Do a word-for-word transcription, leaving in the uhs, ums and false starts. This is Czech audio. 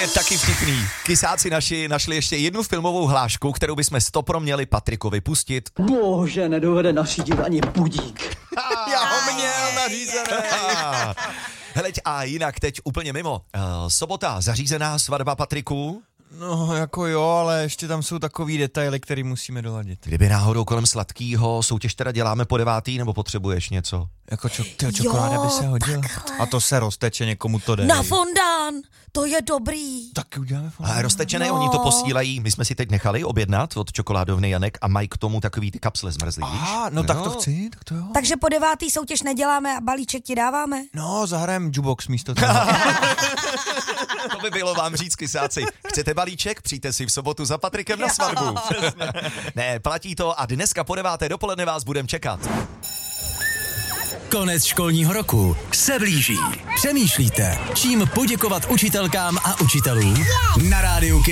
je taky vtipný. Kysáci naši našli ještě jednu filmovou hlášku, kterou bychom stopro měli Patrikovi pustit. Bože, nedovede nařídit ani budík. Já ho měl nařízené. Heleď, a jinak teď úplně mimo. Uh, sobota, zařízená svatba Patriku? No, jako jo, ale ještě tam jsou takový detaily, který musíme doladit. Kdyby náhodou kolem sladkýho soutěž teda děláme po devátý, nebo potřebuješ něco? Jako čo, tyjo, čokoláda by se hodila. Takhle. A to se rozteče, někomu to jde. Na fondán, to je dobrý. Taky uděláme fondán. Ale roztečené, No. oni to posílají, my jsme si teď nechali objednat od čokoládovny Janek a mají k tomu takový ty kapsle zmrzlý, víš? A, no tak to chci, tak to jo. Takže po devátý soutěž neděláme a balíček ti dáváme? No, zahrajem jukebox místo toho. To by bylo vám říct, kysáci. Chcete balíček? Přijďte si v sobotu za Patrikem na svatbu. Ne, platí to a dneska po deváté dopoledne vás budem čekat. Konec školního roku se blíží. Přemýšlíte, čím poděkovat učitelkám a učitelům? Na rádiu